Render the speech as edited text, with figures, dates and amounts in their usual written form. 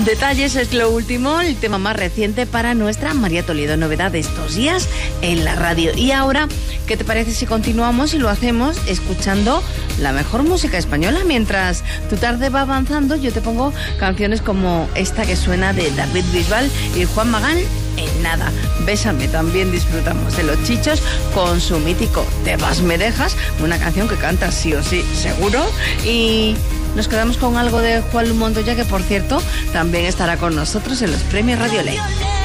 Detalles es lo último, el tema más reciente para nuestra María Toledo. Novedad de estos días en la radio. Y ahora, ¿qué te parece si continuamos y lo hacemos escuchando la mejor música española? Mientras tu tarde va avanzando, yo te pongo canciones como esta que suena de David Bisbal y Juan Magán. En nada, Bésame. También disfrutamos de Los Chichos con su mítico Te vas, me dejas, una canción que canta sí o sí, seguro. Y nos quedamos con algo de Juan Lu Montoya, que por cierto también estará con nosotros en los premios Radio Ley.